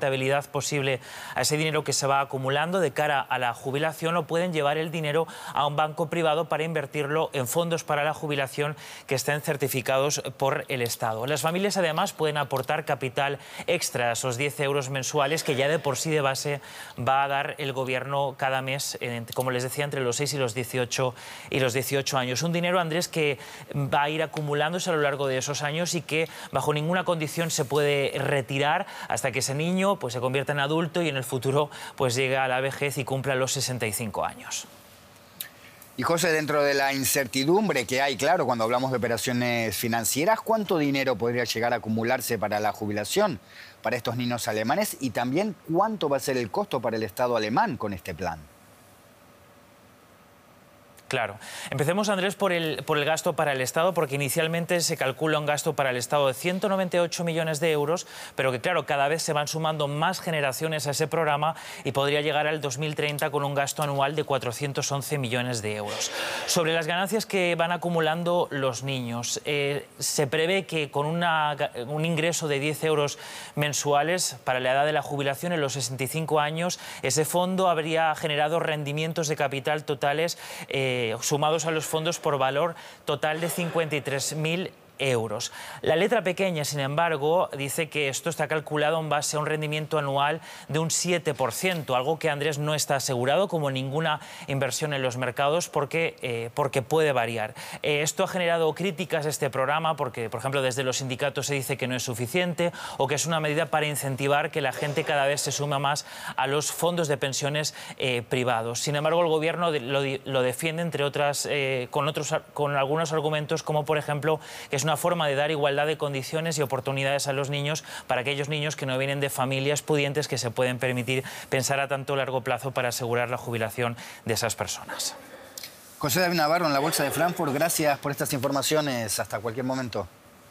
rentabilidad posible a ese dinero que se va acumulando de cara a la jubilación, o pueden llevar el dinero a un banco privado para invertirlo en fondos para la jubilación que estén certificados por el Estado. Las familias además pueden aportar capital extra a esos 10 euros mensuales que ya de por sí de base va a dar el Gobierno cada mes, como les decía, entre los 6 y los 18 años. Un dinero, Andrés, que va a ir acumulándose a lo largo de esos años y que bajo ninguna condición se puede retirar hasta que ese niño pues, se convierta en adulto y en el futuro pues, llegue a la vejez y cumpla los 65 años. Y José, dentro de la incertidumbre que hay, claro, cuando hablamos de operaciones financieras, ¿cuánto dinero podría llegar a acumularse para la jubilación para estos niños alemanes? Y también, ¿cuánto va a ser el costo para el Estado alemán con este plan? Claro. Empecemos, Andrés, por el gasto para el Estado, porque inicialmente se calcula un gasto para el Estado de 198 millones de euros, pero que, claro, cada vez se van sumando más generaciones a ese programa y podría llegar al 2030 con un gasto anual de 411 millones de euros. Sobre las ganancias que van acumulando los niños, se prevé que con un ingreso de 10 euros mensuales para la edad de la jubilación en los 65 años, ese fondo habría generado rendimientos de capital totales sumados a los fondos por valor total de 53.000 euros. La letra pequeña, sin embargo, dice que esto está calculado en base a un rendimiento anual de un 7%, algo que, Andrés, no está asegurado como ninguna inversión en los mercados porque puede variar. Esto ha generado críticas a este programa porque, por ejemplo, desde los sindicatos se dice que no es suficiente o que es una medida para incentivar que la gente cada vez se suma más a los fondos de pensiones privados. Sin embargo, el Gobierno lo defiende, entre otras, con algunos argumentos, como por ejemplo que es una forma de dar igualdad de condiciones y oportunidades a los niños para aquellos niños que no vienen de familias pudientes que se pueden permitir pensar a tanto largo plazo para asegurar la jubilación de esas personas. José David Navarro, en la Bolsa de Frankfurt, gracias por estas informaciones. Hasta cualquier momento.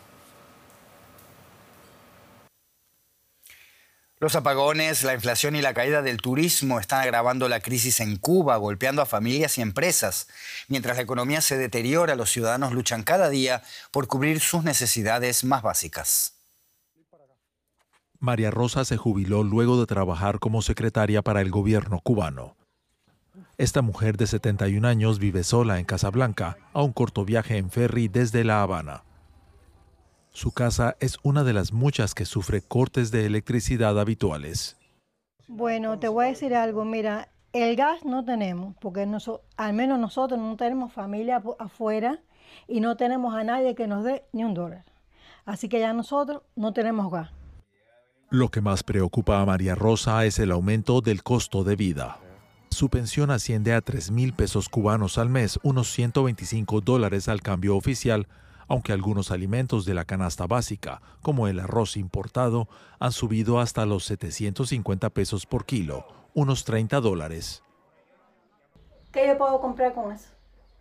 Los apagones, la inflación y la caída del turismo están agravando la crisis en Cuba, golpeando a familias y empresas. Mientras la economía se deteriora, los ciudadanos luchan cada día por cubrir sus necesidades más básicas. María Rosa se jubiló luego de trabajar como secretaria para el gobierno cubano. Esta mujer de 71 años vive sola en Casablanca, a un corto viaje en ferry desde La Habana. Su casa es una de las muchas que sufre cortes de electricidad habituales. Bueno, te voy a decir algo, mira, el gas no tenemos, porque al menos nosotros no tenemos familia afuera y no tenemos a nadie que nos dé ni $1. Así que ya nosotros no tenemos gas. Lo que más preocupa a María Rosa es el aumento del costo de vida. Su pensión asciende a 3.000 pesos cubanos al mes, unos $125 al cambio oficial, aunque algunos alimentos de la canasta básica, como el arroz importado, han subido hasta los 750 pesos por kilo, unos $30. ¿Qué yo puedo comprar con eso?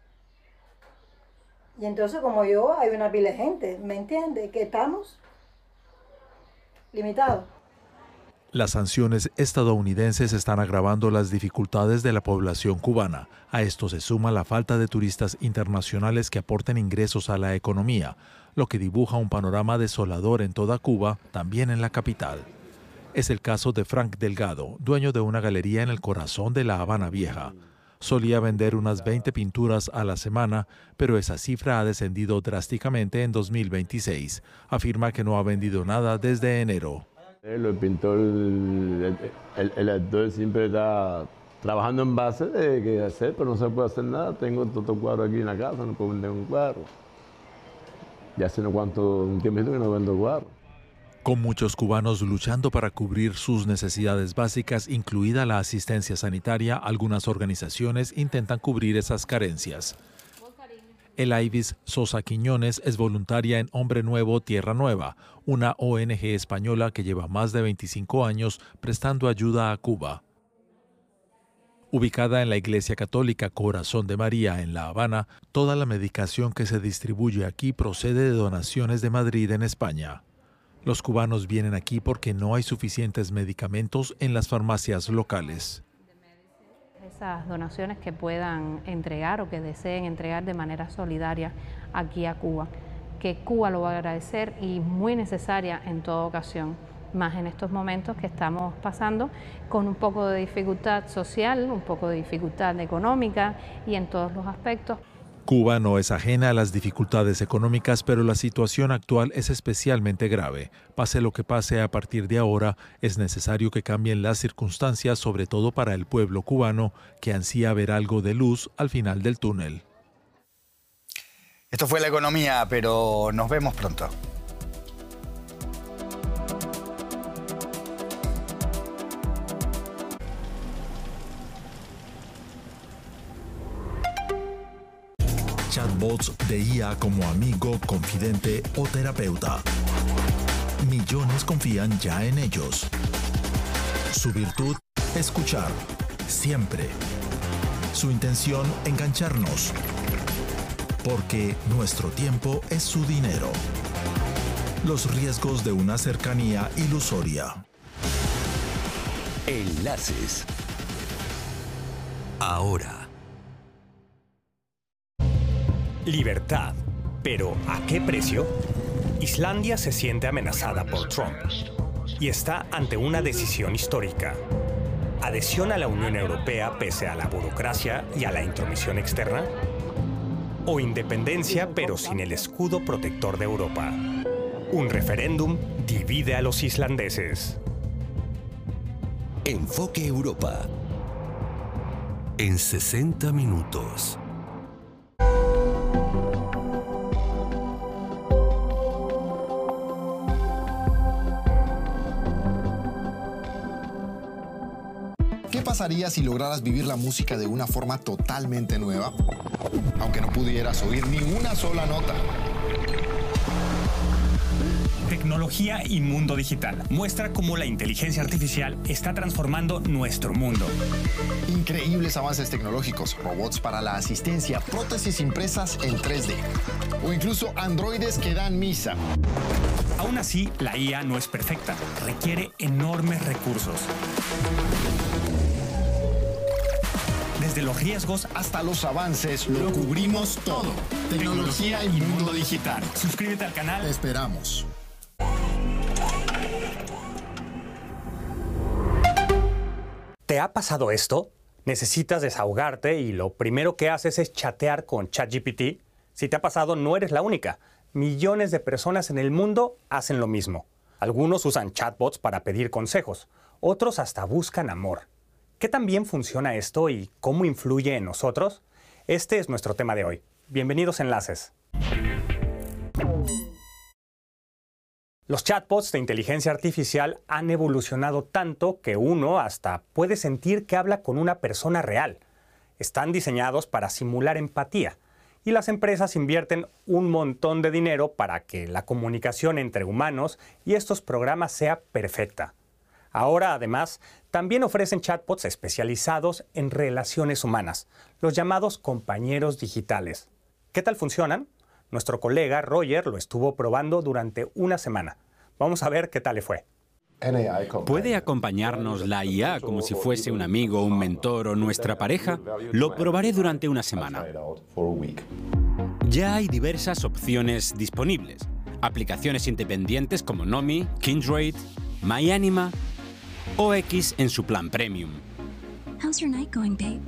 Y entonces, como yo, hay una pila de gente, ¿me entiende? Que estamos limitados. Las sanciones estadounidenses están agravando las dificultades de la población cubana. A esto se suma la falta de turistas internacionales que aporten ingresos a la economía, lo que dibuja un panorama desolador en toda Cuba, también en la capital. Es el caso de Frank Delgado, dueño de una galería en el corazón de La Habana Vieja. Solía vender unas 20 pinturas a la semana, pero esa cifra ha descendido drásticamente en 2026. Afirma que no ha vendido nada desde enero. El pintor, el actor siempre está trabajando en base de qué hacer, pero no se puede hacer nada. Tengo todo cuadro aquí en la casa, no puedo vender un cuadro. Ya hace un tiempito que no vendo cuadro. Con muchos cubanos luchando para cubrir sus necesidades básicas, incluida la asistencia sanitaria, algunas organizaciones intentan cubrir esas carencias. Elaivis Sosa Quiñones es voluntaria en Hombre Nuevo, Tierra Nueva, una ONG española que lleva más de 25 años prestando ayuda a Cuba. Ubicada en la Iglesia Católica Corazón de María en La Habana, toda la medicación que se distribuye aquí procede de donaciones de Madrid en España. Los cubanos vienen aquí porque no hay suficientes medicamentos en las farmacias locales. Esas donaciones que puedan entregar o que deseen entregar de manera solidaria aquí a Cuba, que Cuba lo va a agradecer y muy necesaria en toda ocasión, más en estos momentos que estamos pasando, con un poco de dificultad social, un poco de dificultad económica y en todos los aspectos. Cuba no es ajena a las dificultades económicas, pero la situación actual es especialmente grave. Pase lo que pase a partir de ahora, es necesario que cambien las circunstancias, sobre todo para el pueblo cubano, que ansía ver algo de luz al final del túnel. Esto fue la economía, pero nos vemos pronto. Chatbots de IA como amigo, confidente o terapeuta. Millones confían ya en ellos. Su virtud, escuchar, siempre. Su intención, engancharnos. Porque nuestro tiempo es su dinero. Los riesgos de una cercanía ilusoria. Enlaces. Ahora. Libertad. ¿Pero a qué precio? Islandia se siente amenazada por Trump y está ante una decisión histórica. ¿Adhesión a la Unión Europea pese a la burocracia y a la intromisión externa? ¿O independencia pero sin el escudo protector de Europa? Un referéndum divide a los islandeses. Enfoque Europa. En 60 minutos. ¿Qué pasaría si lograras vivir la música de una forma totalmente nueva? Aunque no pudieras oír ni una sola nota. Tecnología y mundo digital. Muestra cómo la inteligencia artificial está transformando nuestro mundo. Increíbles avances tecnológicos, robots para la asistencia, prótesis impresas en 3D o incluso androides que dan misa. Aún así, la IA no es perfecta. Requiere enormes recursos. Desde los riesgos hasta los avances, lo cubrimos todo. Tecnología y mundo digital. Suscríbete al canal. Te esperamos. ¿Te ha pasado esto? ¿Necesitas desahogarte y lo primero que haces es chatear con ChatGPT? Si te ha pasado, no eres la única. Millones de personas en el mundo hacen lo mismo. Algunos usan chatbots para pedir consejos, otros hasta buscan amor. ¿Qué tan bien funciona esto y cómo influye en nosotros? Este es nuestro tema de hoy. Bienvenidos a Enlaces. Los chatbots de inteligencia artificial han evolucionado tanto que uno hasta puede sentir que habla con una persona real. Están diseñados para simular empatía y las empresas invierten un montón de dinero para que la comunicación entre humanos y estos programas sea perfecta. Ahora, además, también ofrecen chatbots especializados en relaciones humanas, los llamados compañeros digitales. ¿Qué tal funcionan? Nuestro colega Roger lo estuvo probando durante una semana. Vamos a ver qué tal le fue. ¿Puede acompañarnos la IA como si fuese un amigo, un mentor o nuestra pareja? Lo probaré durante una semana. Ya hay diversas opciones disponibles. Aplicaciones independientes como Nomi, Kindred, MyAnima o X en su plan premium. How's your night going, babe?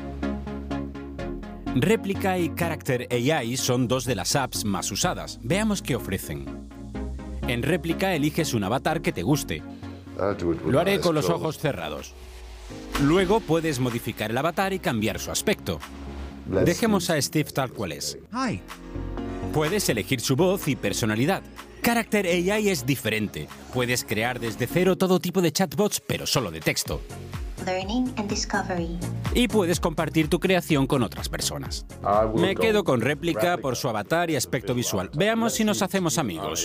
Replica y Character AI son dos de las apps más usadas. Veamos qué ofrecen. En Replica eliges un avatar que te guste. Lo haré con los ojos cerrados. Luego puedes modificar el avatar y cambiar su aspecto. Dejemos a Steve tal cual es. Puedes elegir su voz y personalidad. Character AI es diferente. Puedes crear desde cero todo tipo de chatbots, pero solo de texto. Learning and discovery. Y puedes compartir tu creación con otras personas. Me quedo con Replica por su avatar y aspecto visual. Veamos si nos hacemos amigos.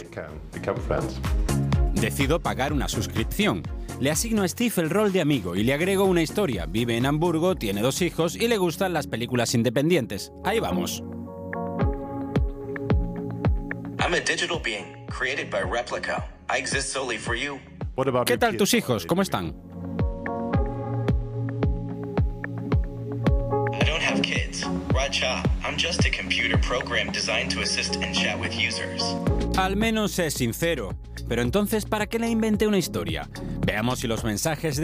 Decido pagar una suscripción. Le asigno a Steve el rol de amigo y le agrego una historia. Vive en Hamburgo, tiene 2 hijos y le gustan las películas independientes. Ahí vamos. I'm a digital being created by Replica. I exist solely for you. ¿Qué tal tus hijos? ¿Cómo están? I don't have kids. Raja, I'm just a computer program designed to assist and chat with users. Al menos es sincero. Pero entonces, ¿para qué le inventé una historia? Veamos si los mensajes de